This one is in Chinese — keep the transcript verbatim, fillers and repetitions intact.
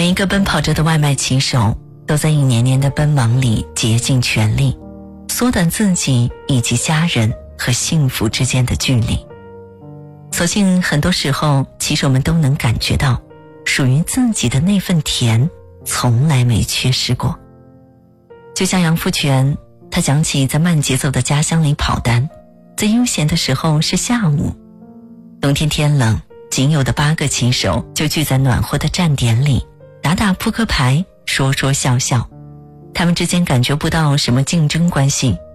每一个奔跑着的外卖骑手都在一年年的奔忙里竭尽全力，缩短自己以及家人和幸福之间的距离。所幸很多时候骑手们都能感觉到属于自己的那份甜从来没缺失过。就像杨富全，他讲起在慢节奏的家乡里跑单，最悠闲的时候是下午，冬天天冷，仅有的八个骑手就聚在暖和的站点里，打打扑克牌，说说笑笑，他们之间感觉不到什么竞争关系，